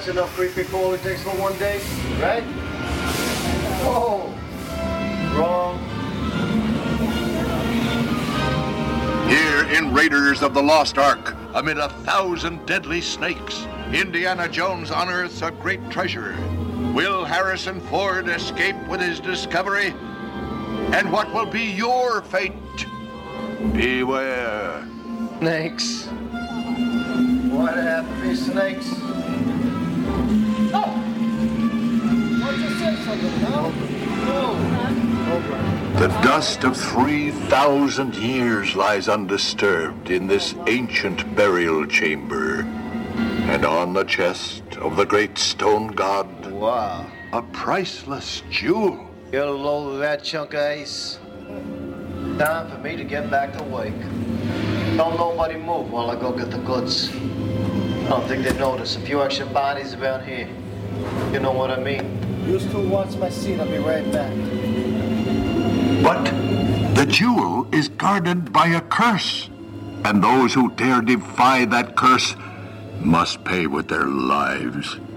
enough creepy crawl it takes for one day, right? Oh, wrong. Here in Raiders of the Lost Ark, amid 1,000 deadly snakes, Indiana Jones unearths a great treasure. Will Harrison Ford escape with his discovery? And what will be your fate? Beware. Snakes. Why'd it have to be snakes? Oh! Why'd you say something, pal? No. The dust of 3,000 years lies undisturbed in this ancient burial chamber. And on the chest of the great stone god, Wow. a priceless jewel. Get a load of that chunk of ice. Time for me to get back to work. Don't nobody move while I go get the goods. I don't think they notice a few extra bodies around here. You know what I mean? You two watch my seat. I'll be right back. But the jewel is guarded by a curse. And those who dare defy that curse must pay with their lives.